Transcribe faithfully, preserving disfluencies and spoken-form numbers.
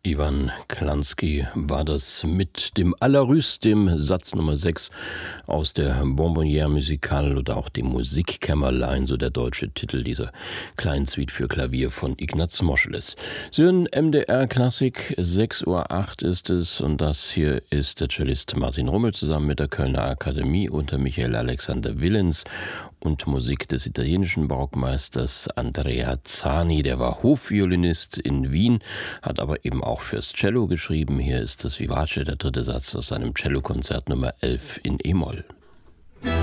Iwan Klansky war das mit dem Alarüs, dem Satz Nummer sechs aus der Bonbonnière Musicale oder auch dem Musikkämmerlein, so der deutsche Titel dieser kleinen Suite für Klavier von Ignaz Moscheles. Sie hören M D R Klassik, sechs Uhr acht ist es und das hier ist der Cellist Martin Rummel zusammen mit der Kölner Akademie unter Michael Alexander Willens und Musik des italienischen Barockmeisters Andrea Zani. Der war Hofviolinist in Wien, hat aber eben auch fürs Cello geschrieben. Hier ist das Vivace, der dritte Satz aus seinem Cellokonzert Nummer elf in E-Moll.